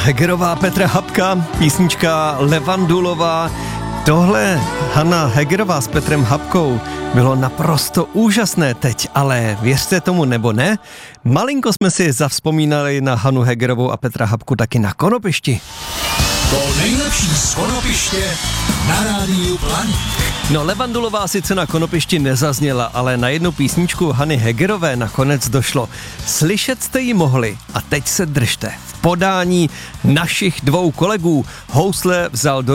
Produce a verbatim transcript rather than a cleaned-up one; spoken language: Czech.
Hegerová, Petra Habka, písnička Levandulová. Tohle Hana Hegerová s Petrem Habkou bylo naprosto úžasné teď, ale věřte tomu nebo ne, malinko jsme si zavzpomínali na Hanu Hegerovou a Petra Habku taky na Konopišti. To nejlepší z Konopiště na rádiu Planet. No, Levandulová sice na Konopišti nezazněla, ale na jednu písničku Hany Hegerové nakonec došlo. Slyšet jste ji mohli a teď se držte. V podání našich dvou kolegů housle vzal do